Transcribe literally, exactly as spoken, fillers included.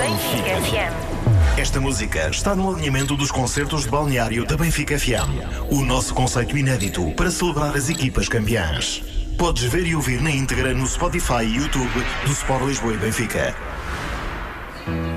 Benfica F M. Esta música está no alinhamento dos concertos de balneário da Benfica F M. O nosso conceito inédito para celebrar as equipas campeãs. Podes ver e ouvir na íntegra no Spotify e YouTube do Sport Lisboa e Benfica.